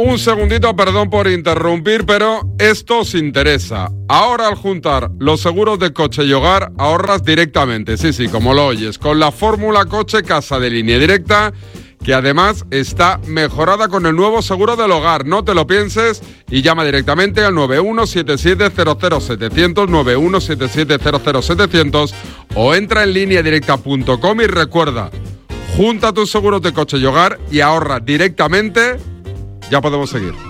Un segundito, perdón por interrumpir, pero esto os interesa. Ahora, al juntar los seguros de coche y hogar, ahorras directamente, sí, como lo oyes, con la fórmula coche casa de Línea Directa, que además está mejorada con el nuevo seguro del hogar. No te lo pienses y llama directamente al 917700700, 917700700, o entra en lineadirecta.com y recuerda, junta tus seguros de coche y hogar y ahorra directamente. Ya podemos seguir.